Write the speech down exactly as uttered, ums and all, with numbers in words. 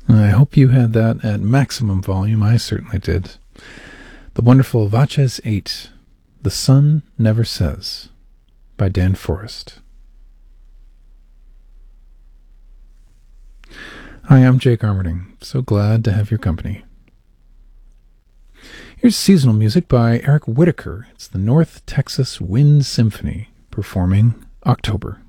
I hope you had that at maximum volume. I certainly did. The wonderful Vaches eight, The Sun Never Says, by Dan Forrest. Hi, I'm Jake Armerding. So glad to have your company. Here's seasonal music by Eric Whitacre. It's the North Texas Wind Symphony performing October.